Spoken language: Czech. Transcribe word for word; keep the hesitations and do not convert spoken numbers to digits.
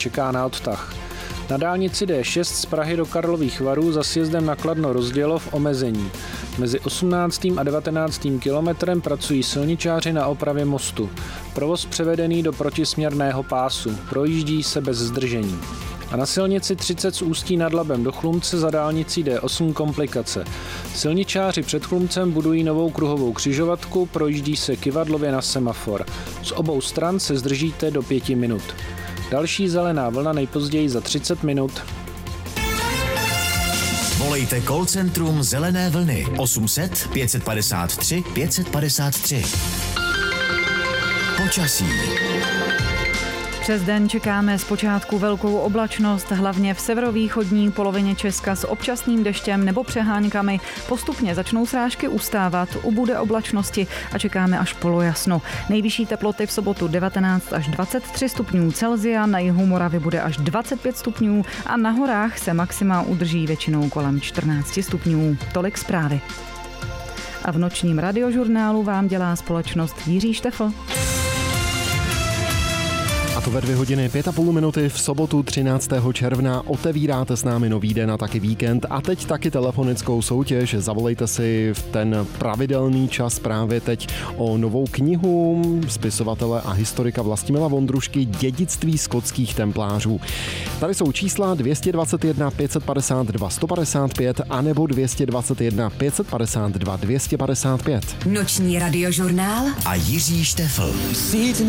čeká na odtah. Na dálnici D šest z Prahy do Karlových Varů za sjezdem na Kladno Rozdělov omezení. Mezi osmnáctým a devatenáctým kilometrem pracují silničáři na opravě mostu. Provoz převedený do protisměrného pásu. Projíždí se bez zdržení. A na silnici třicet z Ústí nad Labem do Chlumce za dálnicí D osm komplikace. Silničáři před Chlumcem budují novou kruhovou křižovatku, projíždí se kyvadlově na semafor. Z obou stran se zdržíte do pěti minut. Další zelená vlna nejpozději za třicet minut. Volejte call centrum Zelené vlny osm set pět padesát tři pět padesát tři. Počasí. Přes den čekáme zpočátku velkou oblačnost, hlavně v severovýchodní polovině Česka s občasným deštěm nebo přeháňkami. Postupně začnou srážky ustávat, ubude oblačnosti a čekáme až polojasno. Nejvyšší teploty v sobotu devatenáct až dvacet tři stupňů Celsia, na jihu Moravy bude až dvacet pět stupňů a na horách se maxima udrží většinou kolem čtrnáct stupňů. Tolik zprávy. A v nočním radiožurnálu vám dělá společnost Jiří Štefl. A to ve dvě hodiny pět a půl minuty v sobotu třináctého června otevíráte s námi nový den a taky víkend a teď taky telefonickou soutěž. Zavolejte si v ten pravidelný čas právě teď o novou knihu spisovatele a historika Vlastimila Vondrušky Dědictví skotských templářů. Tady jsou čísla dvě dvě jedna pět padesát dva sto padesát pět a nebo dvě dvě jedna pět padesát dva dvě padesát pět. Noční radiožurnál a Jiří Štefl.